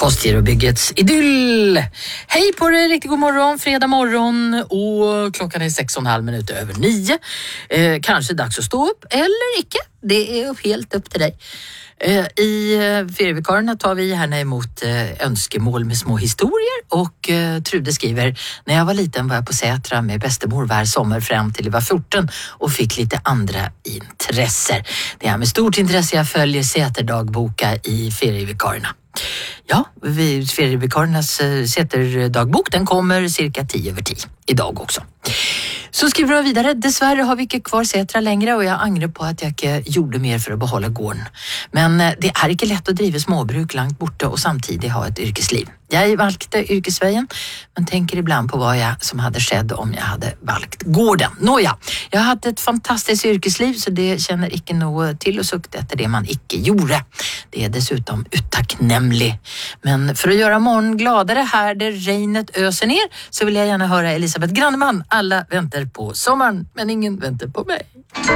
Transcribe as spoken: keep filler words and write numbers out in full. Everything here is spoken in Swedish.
Postgirobyggets idyll. Hej på dig, riktigt god morgon, fredag morgon och klockan är sex och en halv minut över nio. Eh, kanske dags att stå upp eller icke. Det är helt upp till dig. Eh, I ferievikarierna tar vi gärna emot eh, önskemål med små historier och eh, Trude skriver: när jag var liten var jag på Sätra med bästemor var sommar fram till jag var fjorton och fick lite andra intresser. Det är med stort intresse jag följer Säterdagboka i ferievikarierna. Ja, ferievikariernas Säterdagbok, den kommer cirka tio över tio idag också. Så skriver jag vidare: dessvärre har vi inte kvar Sätra längre och jag angrar på att jag inte gjorde mer för att behålla gården. Men det är inte lätt att driva småbruk långt borta och samtidigt ha ett yrkesliv. Jag valgte yrkesvägen men tänker ibland på vad jag som hade skett om jag hade valt gården. Nåja, jag har haft ett fantastiskt yrkesliv så det känner icke något till och sukta efter det man icke gjorde. Det är dessutom utacknämlig. Men för att göra morgon gladare här där regnet öser ner så vill jag gärna höra Elisabeth Granneman. Alla väntar på sommaren men ingen väntar på mig.